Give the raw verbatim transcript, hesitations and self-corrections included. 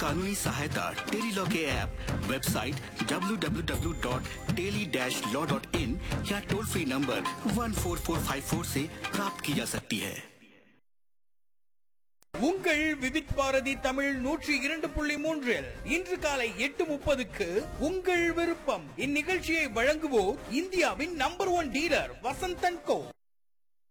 कानूनी सहायता tele law के app, website W W W dot tele dash law dot in या toll free number one four four five four से प्राप्त की जा सकती है। உங்கள் விவித் பாரதி தமிழ் நூற்றி இரண்டு புள்ளி மூன்றில் இன்று காலை எட்டு முப்பதுக்கு உங்கள் விருப்பம் இந்நிகழ்ச்சியை வழங்குவோர் இந்தியாவின் நம்பர் ஒன் டீலர் வசந்தன் கோ.